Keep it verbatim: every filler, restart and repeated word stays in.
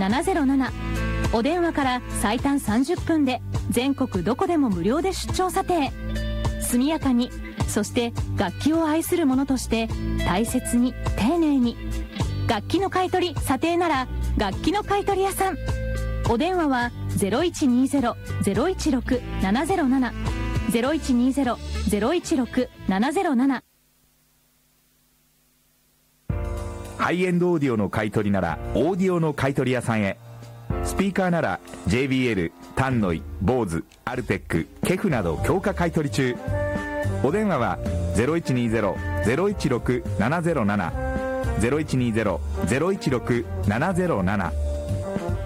ななゼロなな。お電話から最短さんじゅっぷんで全国どこでも無料で出張査定。速やかに、そして楽器を愛する者として大切に丁寧に。楽器の買い取り査定なら楽器の買い取り屋さん。お電話は ゼロいちにゼロ ゼロいちろく ななゼロなな ゼロいちにゼロ ゼロいちろく ななゼロなな。 ハイエンドオーディオの買い取りならオーディオの買い取り屋さんへ。スピーカーなら ジェイビーエル、タンノイ、ボーズ、アルテック、ケフなど強化買い取り中。お電話は ゼロいちにゼロ ゼロいちろく ななゼロなな ゼロいちにゼロ ゼロいちろく ななゼロなな。